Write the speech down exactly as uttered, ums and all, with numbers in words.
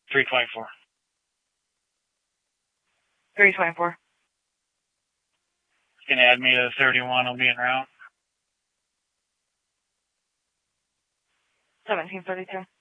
three twenty-four. three twenty-four. It's going to add me to thirty-one. I'll be en route. seventeen thirty-two.